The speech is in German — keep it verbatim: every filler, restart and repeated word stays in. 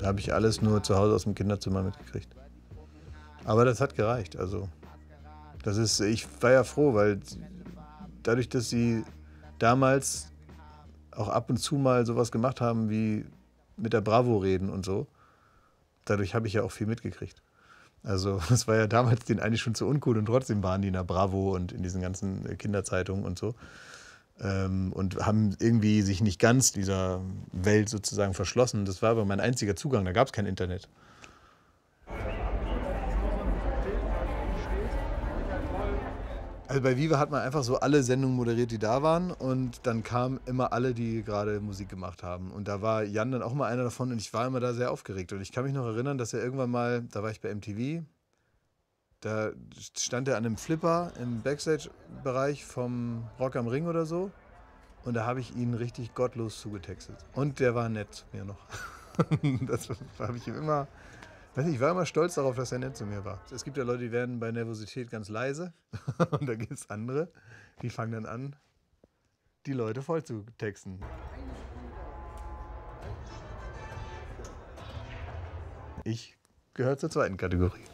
habe ich alles nur zu Hause aus dem Kinderzimmer mitgekriegt. Aber das hat gereicht. Also, das ist, ich war ja froh, weil dadurch, dass sie damals auch ab und zu mal sowas gemacht haben wie mit der Bravo reden und so, dadurch habe ich ja auch viel mitgekriegt. Also es war ja damals denen eigentlich schon zu uncool und trotzdem waren die in der Bravo und in diesen ganzen Kinderzeitungen und so. Ähm, und haben irgendwie sich nicht ganz dieser Welt sozusagen verschlossen. Das war aber mein einziger Zugang, da gab es kein Internet. Also bei Viva hat man einfach so alle Sendungen moderiert, die da waren, und dann kamen immer alle, die gerade Musik gemacht haben. Und da war Jan dann auch mal einer davon, und ich war immer da sehr aufgeregt. Und ich kann mich noch erinnern, dass er irgendwann mal, da war ich bei M T V, da stand er an einem Flipper im Backstage-Bereich vom Rock am Ring oder so, und da habe ich ihn richtig gottlos zugetextet. Und der war nett zu mir noch. Das habe ich ihm immer... Weiß nicht, ich war immer stolz darauf, dass er nett zu mir war. Es gibt ja Leute, die werden bei Nervosität ganz leise. Und da gibt es andere, die fangen dann an, die Leute voll zu texten. Ich gehöre zur zweiten Kategorie.